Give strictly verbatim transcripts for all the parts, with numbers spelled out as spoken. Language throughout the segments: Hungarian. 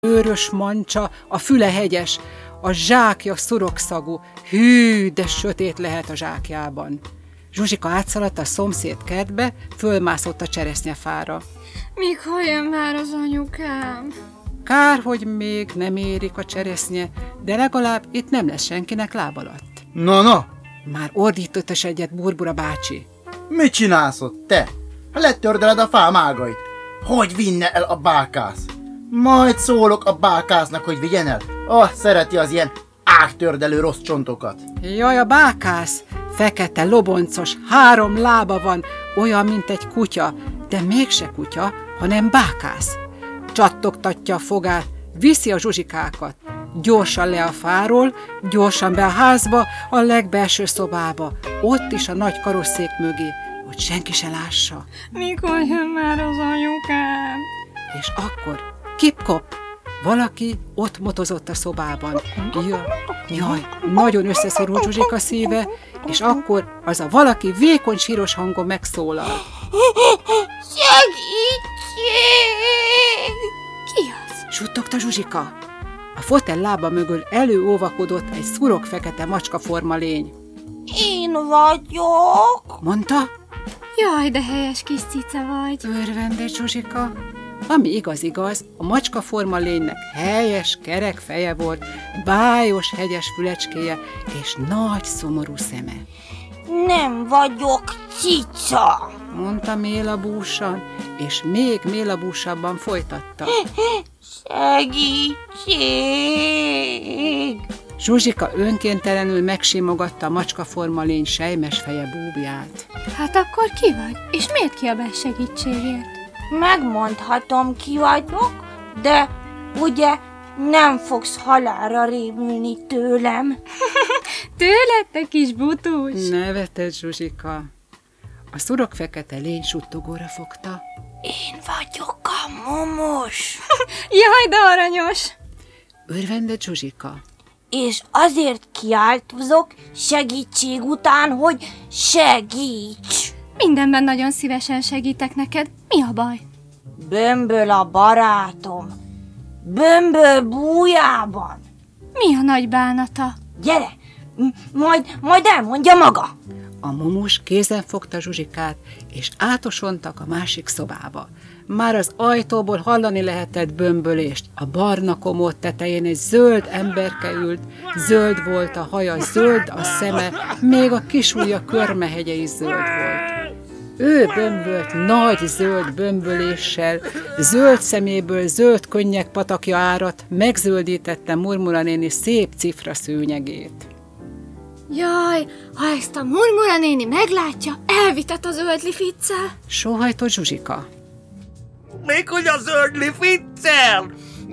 őrös mancsa, a füle hegyes, a zsákja szurogszagú, hű, de sötét lehet a zsákjában. Zsuzsika átszaladt a szomszéd kertbe, fölmászott a cseresznyefára. Mikor jön már az anyukám? Kár, hogy még nem érik a cseresznye, de legalább itt nem lesz senkinek láb alatt. Na, na! Már ordított is egyet Burbura bácsi. Mit csinálsz ott, te? Ha letördeled a fám ágait, hogy vinne el a bákász? Majd szólok a bákásznak, hogy vigyen el. Ah, szereti az ilyen ágtördelő rossz csontokat. Jaj, a bákász! Fekete, loboncos, három lába van, olyan, mint egy kutya, de mégse kutya, hanem bákász. Csattogtatja a fogát, viszi a Zsuzsikákat. Gyorsan le a fáról, gyorsan be a házba, a legbelső szobába, ott is a nagy karosszék mögé, hogy senki se lássa. Mikor jön már az anyukám? És akkor kip-kop, valaki ott motozott a szobában. Jaj, jaj, nagyon összeszorult Zsuzsika szíve, és akkor az a valaki vékony síros hangon megszólal. Segítség! Ki az? Suttogta Zsuzsika. A fotel lába mögül előóvakodott egy szurok fekete macskaforma lény. Én vagyok! Mondta? Jaj, de helyes kis cica vagy. Örvendett Zsuzsika. Ami igaz-igaz, a macskaforma lénynek helyes, kerek feje volt, bájos, hegyes fülecskéje és nagy, szomorú szeme. Nem vagyok cica! Mondta mélabúsan, és még mélabúsabban folytatta. Segítség! Zsuzsika önkéntelenül megsimogatta a macskaforma lény sejmes feje búbját. Hát akkor ki vagy? És miért kiabál segítségért? Megmondhatom, ki vagyok, de ugye nem fogsz halálra rémülni tőlem. Tőled, te kis butús! Nevetett Zsuzsika. A szurok fekete lény suttogóra fogta. Én vagyok a momos. Jaj, de aranyos! Örvendett Zsuzsika. És azért kiáltozok segítség után, hogy segíts! Mindenben nagyon szívesen segítek neked. Mi a baj? Bömböl a barátom. Bömböl bújában. Mi a nagy bánata? Gyere, m- majd, majd elmondja maga. A mumus kézen fogta Zsuzsikát, és átosontak a másik szobába. Már az ajtóból hallani lehetett bömbölést. A barna komód tetején egy zöld emberke ült, zöld volt a haja, zöld a szeme, még a kisujja körmehegye is zöld volt. Ő bömbölt nagy zöld bömböléssel, zöld szeméből zöld könnyek patakja árat, megzöldítette Murmura néni szép cifra szőnyegét. Jaj, ha ezt a Murmura néni meglátja, elvitet az zöldli ficcel. Sóhajtott Zsuzsika. Még hogy a zöldli ficcel?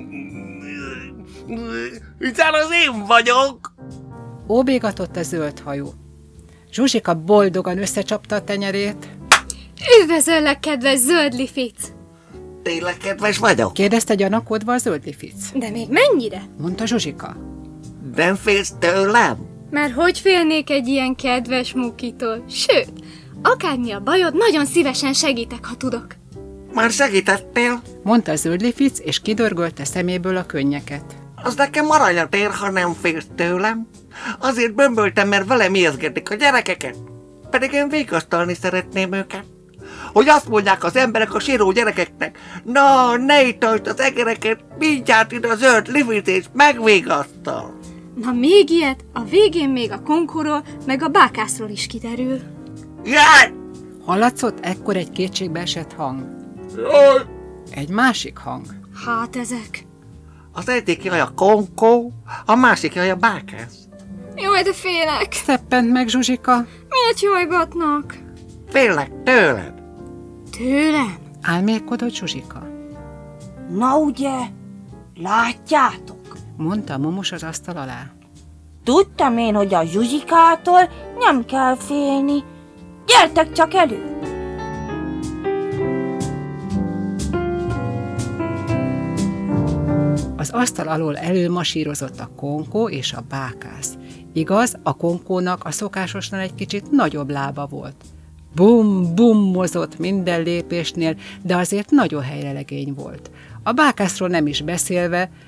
Hiszen az én vagyok. Óbégatott a zöld hajú. Zsuzsika boldogan összecsapta a tenyerét. Üdvözöllek, kedves zöldli fic! Tényleg kedves vagyok? Kérdezte gyanakodva a zöldli fic. De még mennyire? Mondta Zsuzsika. Nem félsz tőlem? Már hogy félnék egy ilyen kedves mukitól? Sőt, akármi a bajod, nagyon szívesen segítek, ha tudok. Már segítettél? Mondta a zöldli fic, és kidörgölte szeméből a könnyeket. Az nekem aranyat ér, ha nem félsz tőlem. Azért bömböltem, mert velem ijeszgetik a gyerekeket. Pedig én vigasztalni szeretném őket. Hogy azt mondják az emberek a síró gyerekeknek, na, ne itasd az egereket, mindjárt ide a zöld livit és megvigasztal. Na még ilyet, a végén még a konkóról, meg a bákászról is kiderül. Jaj! Hallatszott ekkor egy kétségbeesett hang. Jaj! Egy másik hang. Hát ezek. Az egyik jaj a konkó, a másik jaj a bákász. Jaj, de félek. Szeppent meg Zsuzsika. Miért jajgatnak? Félek tőled. Tőlem? Álmélkodott Zsuzsika. Na ugye, látjátok? Mondta a mumus az asztal alá. Tudtam én, hogy a Zsuzsikától nem kell félni. Gyertek csak elő! Az asztal alól előmasírozott a konkó és a bákász. Igaz, a konkónak a szokásosnál egy kicsit nagyobb lába volt. Bum-bum mozott minden lépésnél, de azért nagyon helyrelegény volt. A bákászról nem is beszélve,